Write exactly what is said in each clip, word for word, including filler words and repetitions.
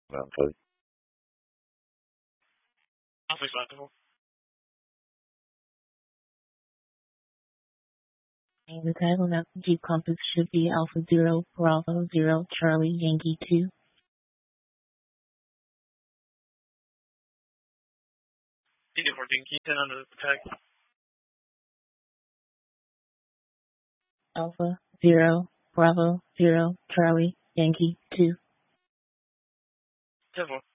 Well, so Alpha Sentinel. The tag on that Jeep Compass should be Alpha Zero Bravo Zero Charlie Yankee Two. D D fourteen, key ten under the tag. Alpha Zero Bravo Zero Charlie Yankee Two. ten four.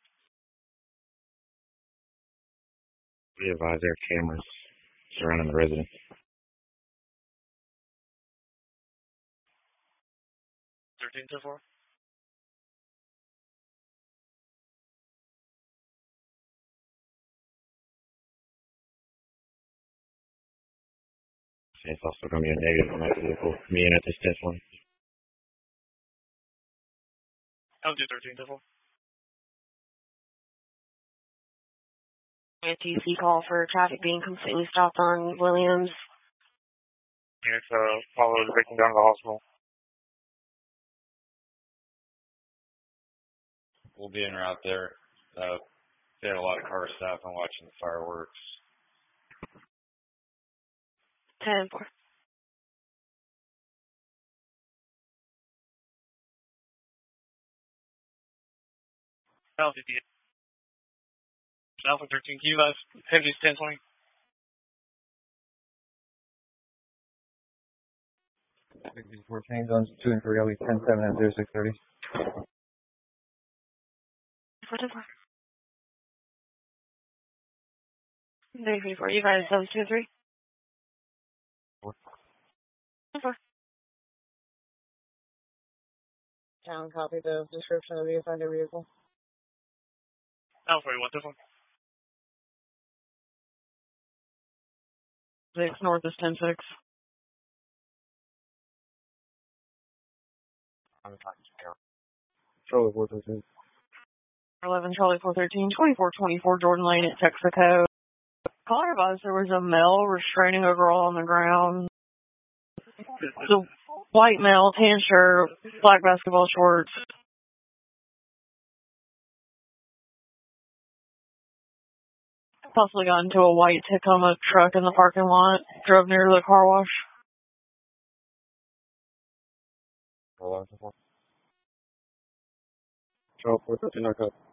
we advise there are cameras surrounding the residence. thirteen ten four. It's also going to be a negative on that vehicle. Me and at this test one. I'll do thirteen ten four. A T C call for traffic being completely stopped on Williams. Units uh, follow the victim down to the hospital. We'll be en route there. Uh, they had a lot of car staff and watching the fireworks. ten four. Alpha fifty-eight. Alpha thirteen, key advise. Heavy's ten twenty. fourteen, zones two and three, I'll be ten seven at zero six thirty. four ten four. nine three four, you guys, zones two and three? ten four. Town, copy the description of the offender vehicle. Alpha forty-one ten four. six north is ten six. Charlie four thirteen. eleven Charlie four thirteen, twenty-four twenty-four Jordan Lane at Texaco. Caller advised there was a male restraining a girl on the ground. It's a white male, tan shirt, black basketball shorts. Possibly got into a white Tacoma truck in the parking lot. Drove near the car wash. eleven four. Charlie four thirteen, knock up.